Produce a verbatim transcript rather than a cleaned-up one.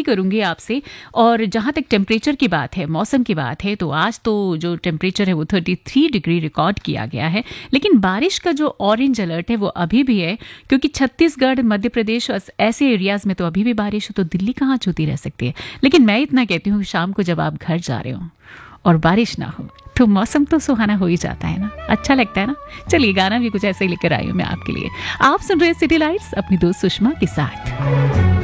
करूंगी आपसे। और जहां तक टेम्परेचर की बात है, मौसम की बात है, तो आज तो जो टेम्परेचर है वो तैंतीस डिग्री रिकॉर्ड किया गया है। लेकिन बारिश का जो ऑरेंज अलर्ट है वो अभी भी है, क्योंकि छत्तीसगढ़, मध्य प्रदेश ऐसे एरियाज में तो अभी भी बारिश हो, तो दिल्ली कहाँ छूती रह सकती है। लेकिन मैं इतना कहती हूँ, शाम को जब आप घर जा रहे हो और बारिश ना हो तो मौसम तो सुहाना हो ही जाता है ना, अच्छा लगता है ना। चलिए गाना भी कुछ ऐसे ही लेकर आई हूँ मैं आपके लिए। आप सुन रहे हैं सिटी लाइट्स अपनी दोस्त सुषमा के साथ।